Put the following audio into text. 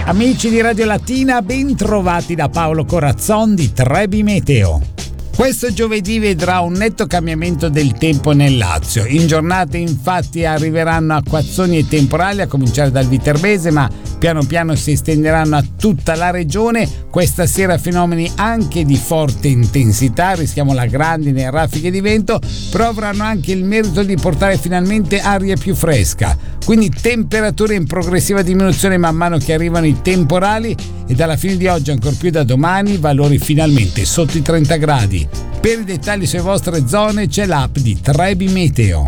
Amici di Radio Latina, ben trovati da Paolo Corazzon di Trebi Meteo. Questo giovedì vedrà un netto cambiamento del tempo nel Lazio. In giornata infatti arriveranno acquazzoni e temporali a cominciare dal Viterbese, ma piano piano si estenderanno a tutta la regione. Questa sera fenomeni anche di forte intensità, rischiamo la grandine e raffiche di vento, però avranno anche il merito di portare finalmente aria più fresca. Quindi temperature in progressiva diminuzione man mano che arrivano i temporali e dalla fine di oggi ancor più da domani valori finalmente sotto i 30 gradi. Per i dettagli sulle vostre zone c'è l'app di Trebi Meteo.